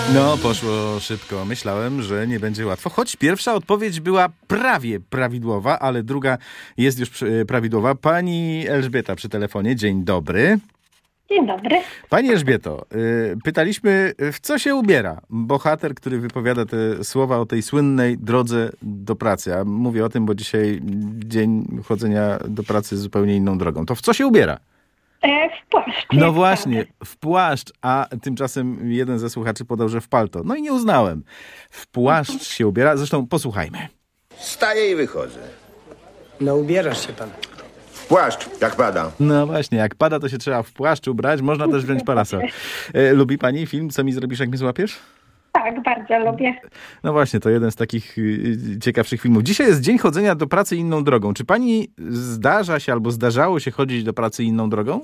No, poszło szybko. Myślałem, że nie będzie łatwo. Choć pierwsza odpowiedź była prawie prawidłowa, ale druga jest już prawidłowa. Pani Elżbieta przy telefonie. Dzień dobry. Dzień dobry. Pani Elżbieto, pytaliśmy, w co się ubiera bohater, który wypowiada te słowa o tej słynnej drodze do pracy. A mówię o tym, bo dzisiaj dzień chodzenia do pracy zupełnie inną drogą. To w co się ubiera? W płaszcz. No właśnie, w płaszcz, a tymczasem jeden ze słuchaczy podał, że w palto. No i nie uznałem. W płaszcz się ubiera, zresztą posłuchajmy. Wstaję i wychodzę. No ubierasz się pan. W płaszcz, jak pada. No właśnie, jak pada, to się trzeba w płaszcz ubrać, można też wziąć parasol. Lubi pani film Co mi zrobisz, jak mnie złapiesz? Tak, bardzo lubię. No właśnie, to jeden z takich ciekawszych filmów. Dzisiaj jest dzień chodzenia do pracy inną drogą. Czy pani zdarza się albo zdarzało się chodzić do pracy inną drogą?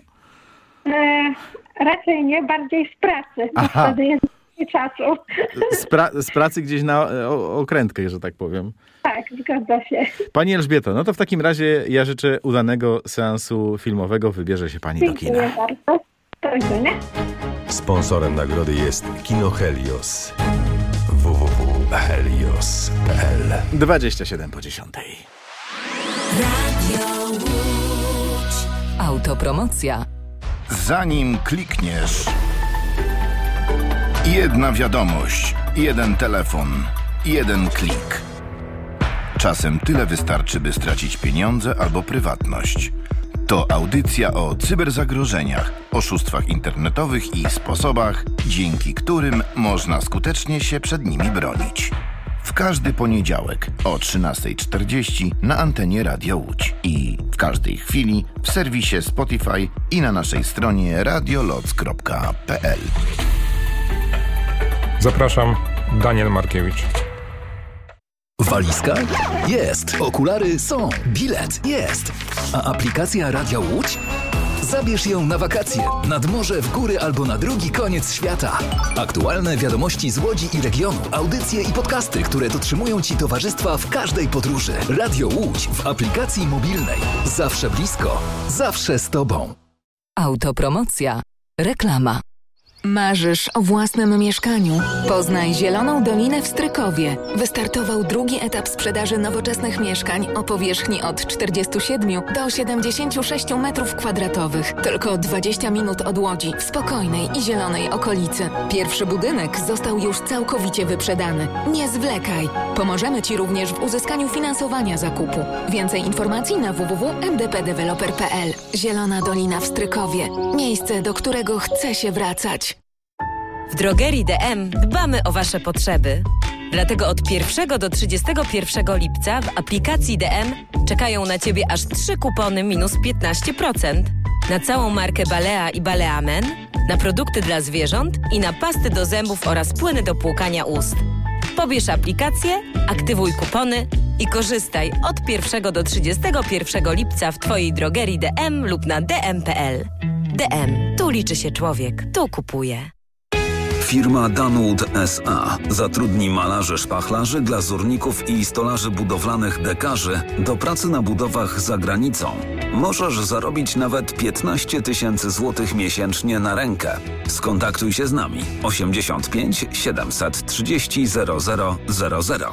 Raczej nie, bardziej z pracy. Aha. Wtedy jest mniej czasu. Z pracy gdzieś na okrętkę, że tak powiem. Tak, zgadza się. Pani Elżbieto, no to w takim razie ja życzę udanego seansu filmowego. Wybierze się pani do kina. Dziękuję bardzo. Do widzenia. Sponsorem nagrody jest Kino Helios. www.helios.pl 27:10. Radio Łódź. Autopromocja. Zanim klikniesz, jedna wiadomość, jeden telefon, jeden klik. Czasem tyle wystarczy, by stracić pieniądze albo prywatność. To audycja o cyberzagrożeniach, oszustwach internetowych i sposobach, dzięki którym można skutecznie się przed nimi bronić. W każdy poniedziałek o 13:40 na antenie Radio Łódź i w każdej chwili w serwisie Spotify i na naszej stronie radioloc.pl. Zapraszam, Daniel Markiewicz. Walizka? Jest. Okulary są. Bilet? Jest. A aplikacja Radio Łódź? Zabierz ją na wakacje, nad morze, w góry albo na drugi koniec świata. Aktualne wiadomości z Łodzi i regionu, audycje i podcasty, które dotrzymują Ci towarzystwa w każdej podróży. Radio Łódź w aplikacji mobilnej. Zawsze blisko, zawsze z Tobą. Autopromocja. Reklama. Marzysz o własnym mieszkaniu? Poznaj Zieloną Dolinę w Strykowie. Wystartował drugi etap sprzedaży nowoczesnych mieszkań o powierzchni od 47 do 76 m2. Tylko 20 minut od Łodzi, w spokojnej i zielonej okolicy. Pierwszy budynek został już całkowicie wyprzedany. Nie zwlekaj. Pomożemy Ci również w uzyskaniu finansowania zakupu. Więcej informacji na www.mdpdeveloper.pl. Zielona Dolina w Strykowie. Miejsce, do którego chce się wracać. W drogerii DM dbamy o Wasze potrzeby. Dlatego od 1 do 31 lipca w aplikacji DM czekają na Ciebie aż 3 kupony minus 15% na całą markę Balea i Balea Men, na produkty dla zwierząt i na pasty do zębów oraz płyny do płukania ust. Pobierz aplikację, aktywuj kupony i korzystaj od 1 do 31 lipca w Twojej drogerii DM lub na dm.pl. DM. Tu liczy się człowiek. Tu kupuje. Firma Danwood S.A. zatrudni malarzy szpachlarzy, glazurników i stolarzy budowlanych dekarzy do pracy na budowach za granicą. Możesz zarobić nawet 15 000 złotych miesięcznie na rękę. Skontaktuj się z nami 85 730 0000.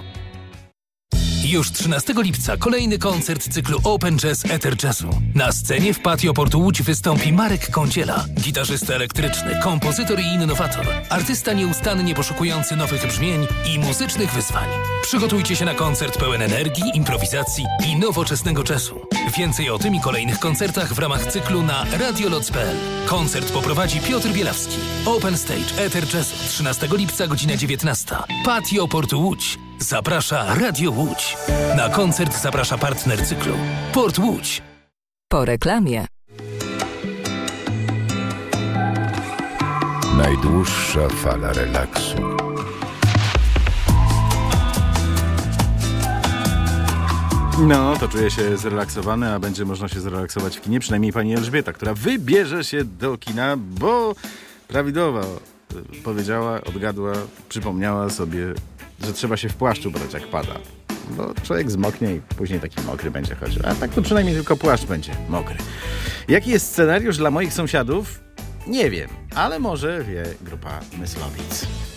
Już 13 lipca kolejny koncert cyklu Open Jazz Ether Jazzu. Na scenie w Patio Portu Łódź wystąpi Marek Kądziela, gitarzysta elektryczny, kompozytor i innowator, artysta nieustannie poszukujący nowych brzmień i muzycznych wyzwań. Przygotujcie się na koncert pełen energii, improwizacji i nowoczesnego jazzu. Więcej o tym i kolejnych koncertach w ramach cyklu na radioloc.pl. Koncert poprowadzi Piotr Bielawski. Open Stage Ether Jazzu 13 lipca, godzina 19. Patio Portu Łódź. Zaprasza Radio Łódź. Na koncert zaprasza partner cyklu Port Łódź. Po reklamie. Najdłuższa fala relaksu. No, to czuję się zrelaksowany, a będzie można się zrelaksować w kinie. Przynajmniej pani Elżbieta, która wybierze się do kina, bo prawidłowo powiedziała, odgadła, przypomniała sobie, że trzeba się w płaszcz ubrać, jak pada. Bo człowiek zmoknie i później taki mokry będzie chodził. A tak to przynajmniej tylko płaszcz będzie mokry. Jaki jest scenariusz dla moich sąsiadów? Nie wiem, ale może wie grupa Myslowic.